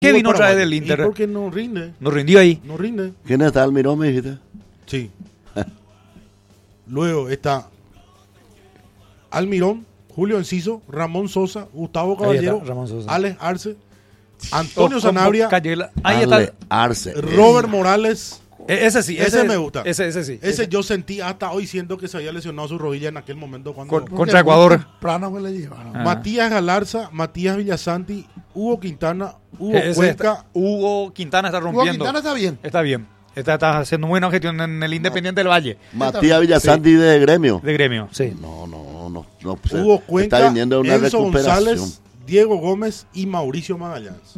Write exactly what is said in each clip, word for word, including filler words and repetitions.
¿Qué vino otra vez Paraguayo. del Inter? ¿Y por qué no rinde? No rindió ahí. No rinde. ¿Quién está Almirón, me dijiste? Sí. Luego está Almirón, Julio Enciso, Ramón Sosa, Gustavo Ahí Caballero, está, Ramón Sosa. Alex Arce, Antonio Con- Sanabria, Cayela. Ahí Ale está. Arce. Robert Morales. E- Ese sí. Ese me gusta. Ese, ese sí. Ese yo sentí hasta hoy siendo que se había lesionado su rodilla en aquel momento cuando... Con- Porque contra Ecuador. muy temprano que le llevaron. Ah. Matías Galarza, Matías Villasanti, Hugo Quintana, Hugo Ese Cuenca, está- Hugo Quintana está Hugo rompiendo. Quintana está bien. Está bien. Está, está haciendo buena gestión en el Independiente del Valle. Matías Villasanti de Gremio. De Gremio, sí. No, no, no. no pues, Hugo está Cuenca, viniendo de una Enzo recuperación. González, Diego Gómez y Mauricio Magallanes.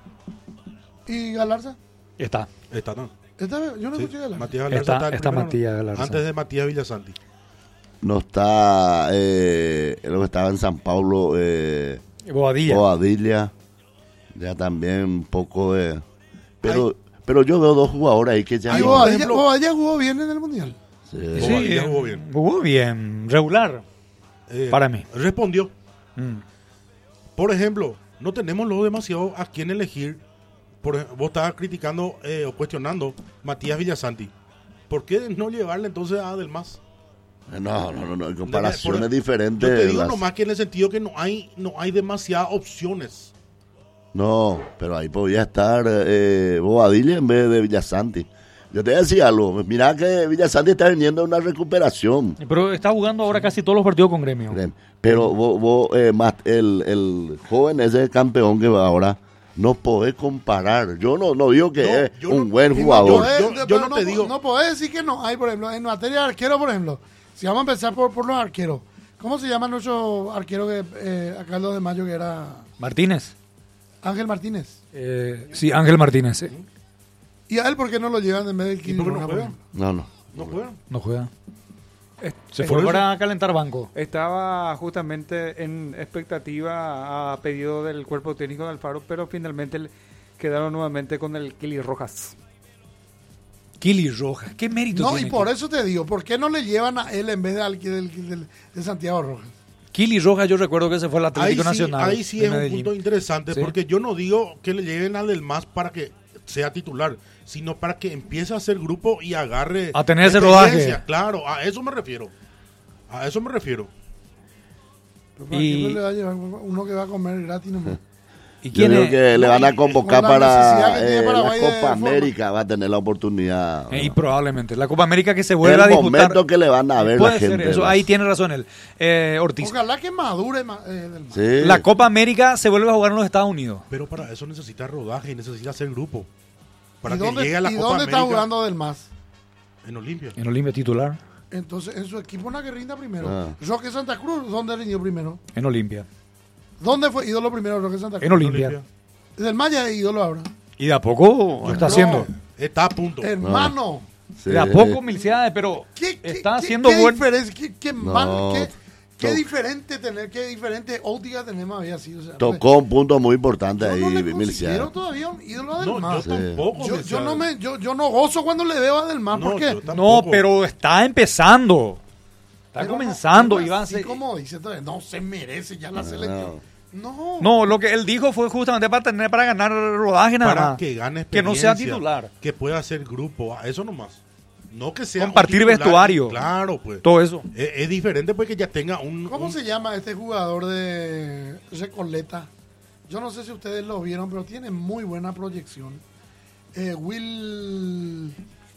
¿Y Galarza? Está. Está, ¿no? Esta vez, yo no Sí, escuché Galarza. Matías Galarza Está- está, en está primera, Matías ¿no? Galarza. Antes de Matías Villasanti. No está eh, lo que estaba en San Pablo, eh, Bobadilla. Bobadilla. Ya también un poco de. Pero, pero yo veo dos jugadores ahí que ya. Y Ay, no- por Bobadilla, ejemplo- Bobadilla jugó bien en el Mundial. Sí. Sí, Bobadilla eh, jugó bien. Jugó bien. Regular. Eh, Para mí. Respondió. Mm. Por ejemplo, no tenemos luego demasiado a quién elegir. Por ej- vos estabas criticando eh, o cuestionando Matías Villasanti. ¿Por qué no llevarle entonces a Delmas? No, no, no, no, en comparaciones Por- diferentes. Yo te digo las- nomás que en el sentido que no hay, no hay demasiadas opciones. No, pero ahí podía estar eh, Bobadilla en vez de Villasanti. Yo te decía algo, mira que Villasanti está viniendo a una recuperación. Pero está jugando ahora casi todos los partidos con Gremio. Pero vos, vos, eh, más el, el joven ese campeón que va ahora, no podés comparar. Yo no, no digo que No, es yo un no- buen Y no jugador. podés- Yo- de- yo pero no te digo- No podés decir que no hay, por ejemplo, en materia de arquero, por ejemplo. Si vamos a empezar por, por los arqueros. ¿Cómo se llama nuestro arquero que eh, acá el dos de mayo que era Martínez. Ángel Martínez? Eh, sí, Ángel Martínez. sí. ¿Y a él por qué no lo llevan en vez del ¿Y Kili por qué no Roja, por juega? ejemplo? No, no. No juegan. No juega. Se Es- fue por eso- para calentar banco. Estaba justamente en expectativa a pedido del cuerpo técnico de Alfaro, pero finalmente le- quedaron nuevamente con el Kili Rojas. Kili Rojas. ¿Qué mérito No, tiene? y por eso te digo, ¿por qué no le llevan a él en vez de, al- del- del- de Santiago Rojas? Kili Rojas, yo recuerdo que se fue al Ahí Atlético sí, Nacional. ahí sí de es un Medellín. punto interesante, Sí. porque yo no digo que le lleguen al del más para que sea titular, sino para que empiece a hacer grupo y agarre A tener ese experiencia. rodaje. Claro, a eso me refiero. A eso me refiero. Pero ¿para Y- qué no le va a llevar uno que va a comer gratis nomás? ¿Y Yo quién creo es? que le van a y- convocar con la necesidad para que tiene eh, la Paraguay de Copa forma. América, va a tener la oportunidad. Eh, y probablemente. La Copa América que se vuelve a el disputar. momento que le van a ver Puede la ser gente. eso. las- Ahí tiene razón él. Eh, Ortiz. Ojalá que madure ma- eh, del Sí. La Copa América se vuelve a jugar en los Estados Unidos. Pero para eso necesita rodaje y necesita hacer grupo. Para ¿Y que dónde, llegue a la y Copa dónde América está jugando del más? en Olimpia. En Olimpia titular. Entonces, en su equipo una que rinda primero. Ah. Roque Santa Cruz, ¿dónde rindió primero? En Olimpia. ¿Dónde fue ídolo primero Roque Santa Cruz? En Olimpia. Del Maya es ídolo ahora. Y de a poco está No. haciendo. Está a punto. Hermano, Sí. De a poco, Milciades, pero ¿qué, qué, está qué- haciendo qué buen. diferencia, qué, qué mal, No, qué, qué to- diferente tener, qué diferente óptica tenemos había sido. O sea, Tocó un punto muy importante yo ahí, no le Milciades. considero todavía un ídolo del No, más. yo tampoco. Yo, me yo sabe. no me, yo, yo no gozo cuando le veo a Del Mar, No, porque yo No, tampoco. pero está empezando. Está pero no- comenzando, pero Iván. así se- como dice todavía, no se merece ya la selección. No, No, lo que él dijo fue justamente para tener para ganar rodaje nada para más. que gane Que no sea experiencia, titular. Que pueda hacer grupo. a Eso nomás. No que sea un Compartir titular. vestuario. Claro, pues. Todo eso. Es, es diferente porque ya tenga un... ¿cómo un- se llama este jugador de Recoleta? Yo no sé si ustedes lo vieron, pero tiene muy buena proyección. Eh, Will...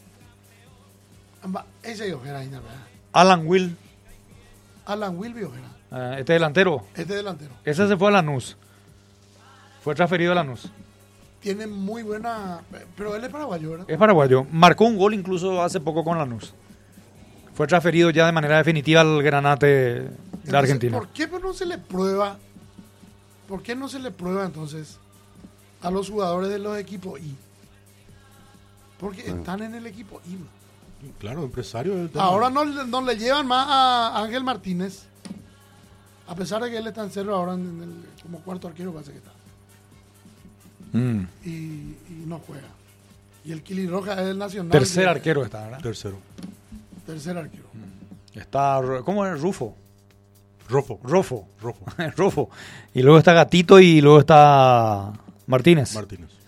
Amba- Ese es Ojera, ahí, ¿verdad? Alan Will, Alan Wilby Ojera, eh, este delantero. este delantero. Ese se fue a Lanús. Fue transferido a Lanús. Tiene muy buena... Pero él es paraguayo, ¿verdad? Es paraguayo. Marcó un gol incluso hace poco con Lanús. Fue transferido ya de manera definitiva al Granate de Entonces, Argentina. ¿por qué pues, no se le prueba? ¿Por qué no se le prueba entonces a los jugadores de los equipos I? Porque están en el equipo I. Claro, empresario. del tema. Ahora no, le- no le llevan más a Ángel Martínez. A pesar de que él está en cero ahora en el- como cuarto arquero parece que está. Mm. Y, y no juega. Y el Kili Roja es el nacional. Tercer que- arquero está, ¿verdad? Tercero. Tercer arquero. Está, ¿cómo es? Rufo. Rofo. Rofo. Rofo. Rufo. Y luego está Gatito y luego está Martínez. Martínez.